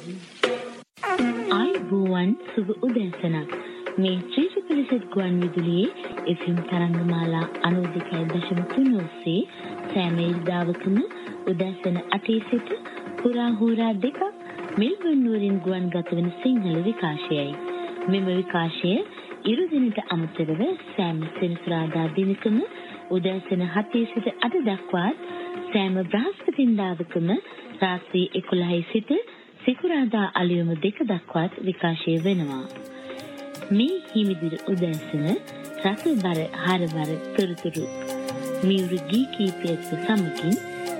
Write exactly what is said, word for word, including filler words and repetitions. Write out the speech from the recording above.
ආයුබෝවන් සුබ උදෑසනක්. මේ ත්‍රිශිපිලිසෙත් ගුවන් විදුලියේ එෆ් එම් තරංගමාලා අනූදිකයි දශම තුන ඔස්සේ සෑම ඉරිදාවකම උදෑසන අටේ සිට පුරා හෝරා දෙකක් මෙල්බන් නුවරින් ගුවන්ගත වන සිංහල විකාශයයි. මෙම විකාශය ඉරු දිනට අමතරව සෑම සෙනසුරාදා දිනකම උදෑසන හතේ සිට අට දක්වාත් සෑම බ්‍රහස්පතින්දාවකම රාත්‍රී එකොළහේ සිට සිකුරාදා අලුයම දෙක දක්වාත් විකාශය වෙනවා. මේ හිමිදිර උදෑසන රසබර හරබර තොරතුරු මියුරු ගී කීපයක සමගින්